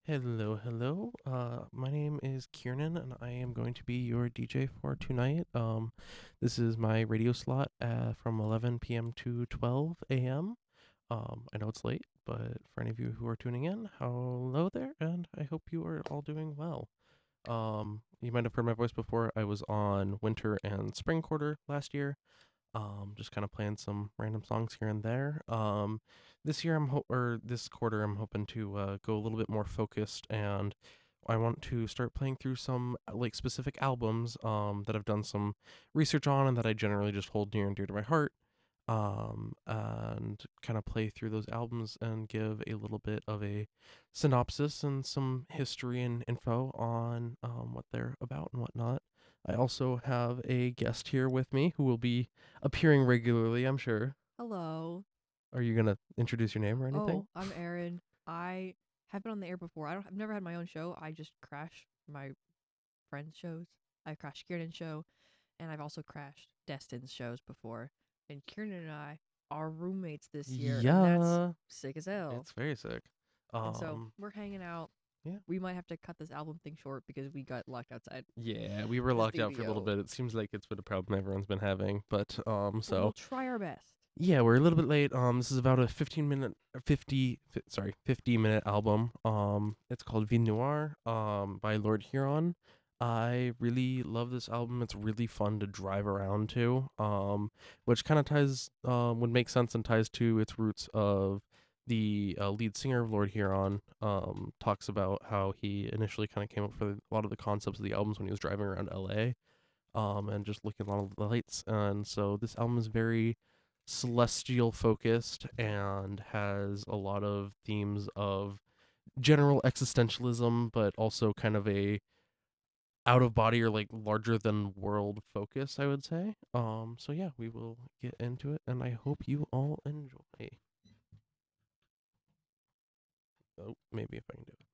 Hello, hello. My name is Kieran, and I am going to be your DJ for tonight. This is my radio slot from 11 p.m. to 12 a.m. I know it's late, but for any of you who are tuning in, hello there, and I hope you are all doing well. You might have heard my voice before. I was on winter and spring quarter last year, just kind of playing some random songs here and there. This year or this quarter I'm hoping to go a little bit more focused, and I want to start playing through some like specific albums that I've done some research on and that I generally just hold near and dear to my heart. And kind of play through those albums and give a little bit of a synopsis and some history and info on what they're about and whatnot. I also have a guest here with me who will be appearing regularly, I'm sure. Hello. Are you gonna introduce your name or anything? I'm Aaron. I have been on the air before. I've never had my own show. I just crash my friends' shows. I crashed Kieran's show, and I've also crashed Destin's shows before. And Kieran and I are roommates this year, and that's Yeah, sick as hell. it's very sick. And so Um, we're hanging out. yeah, We might have to cut this album thing short because we got locked outside yeah, we were the locked out for a little studio. bit. It seems like it's been a problem everyone's been having, but But we'll try our best. yeah, we're a little bit late. This is about a 15-minute, 50-minute album. It's called Vie Noire, by Lord Huron. I really love this album. It's really fun to drive around to, which kind of would make sense and ties to its roots of the lead singer of Lord Huron. Talks about how he initially kind of came up with a lot of the concepts of the albums when he was driving around LA, and just looking at a lot of the lights. And so this album is very celestial focused and has a lot of themes of general existentialism, but also kind of a out of body or like larger than world focus, I would say. So yeah, we will get into it, and I hope you all enjoy. Oh, maybe if I can do it.